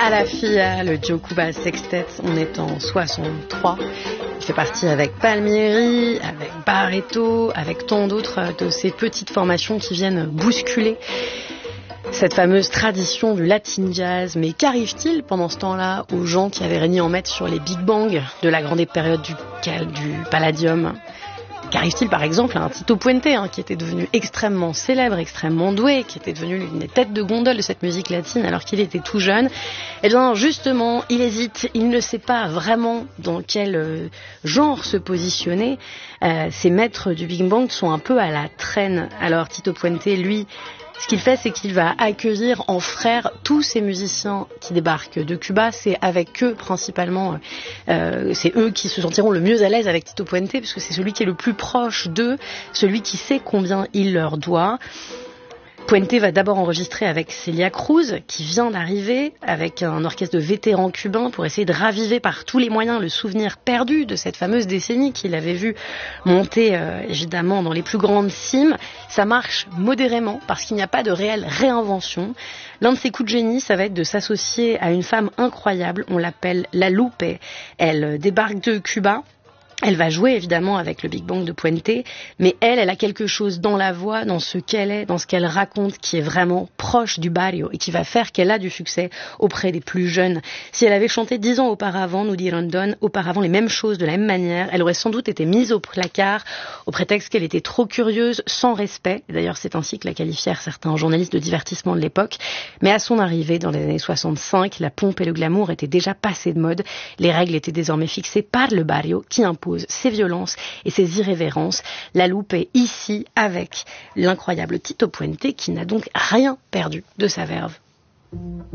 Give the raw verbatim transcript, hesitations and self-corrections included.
À la Fia, le Joe Cuba Sextet, on est en soixante-trois. Il fait partie avec Palmieri, avec Barreto, avec tant d'autres de ces petites formations qui viennent bousculer cette fameuse tradition du latin jazz. Mais qu'arrive-t-il pendant ce temps-là aux gens qui avaient régné en maître sur les big bangs de la grande période du, du Palladium? Qu'arrive-t-il par exemple à un Tito Puente, hein, qui était devenu extrêmement célèbre, extrêmement doué, qui était devenu l'une des têtes de gondole de cette musique latine alors qu'il était tout jeune? Eh bien justement, il hésite, il ne sait pas vraiment dans quel euh, genre se positionner. Euh, ces maîtres du Big Bang sont un peu à la traîne. Alors Tito Puente, lui, ce qu'il fait, c'est qu'il va accueillir en frère tous ces musiciens qui débarquent de Cuba. C'est avec eux principalement, euh, c'est eux qui se sentiront le mieux à l'aise avec Tito Puente, puisque c'est celui qui est le plus proche d'eux, celui qui sait combien il leur doit. Puente va d'abord enregistrer avec Celia Cruz, qui vient d'arriver, avec un orchestre de vétérans cubains, pour essayer de raviver par tous les moyens le souvenir perdu de cette fameuse décennie qu'il avait vu monter euh, évidemment dans les plus grandes cimes. Ça marche modérément, parce qu'il n'y a pas de réelle réinvention. L'un de ses coups de génie, ça va être de s'associer à une femme incroyable, on l'appelle La Lupe. Elle débarque de Cuba. Elle va jouer évidemment avec le Big Bang de Puente, mais elle, elle a quelque chose dans la voix, dans ce qu'elle est, dans ce qu'elle raconte, qui est vraiment proche du barrio et qui va faire qu'elle a du succès auprès des plus jeunes. Si elle avait chanté dix ans auparavant, nous dit Rondon, auparavant les mêmes choses de la même manière, elle aurait sans doute été mise au placard au prétexte qu'elle était trop curieuse, sans respect. D'ailleurs, c'est ainsi que la qualifièrent certains journalistes de divertissement de l'époque. Mais à son arrivée, dans les années soixante-cinq, la pompe et le glamour étaient déjà passés de mode. Les règles étaient désormais fixées par le barrio qui impose ses violences et ses irrévérences. La Lupe est ici avec l'incroyable Tito Puente qui n'a donc rien perdu de sa verve.